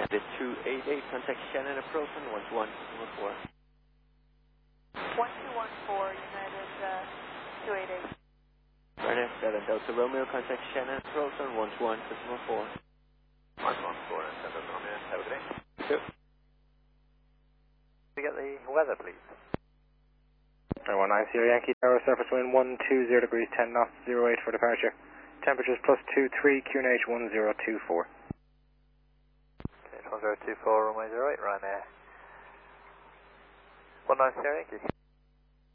The 288, contact Shannon approach on 121, customer 4. 1214, United 288. Ryanair 7 Delta Romeo, contact Shannon approach on 121, customer 4. 114 and 7 Delta Romeo, have a good day. Yep. We get the weather, please. 190 Yankee Tower, surface wind 120 degrees, 10 knots, 08 for departure. Temperatures +23, QNH 1024. 1024, runway 08, Ryanair. 190 Yankee.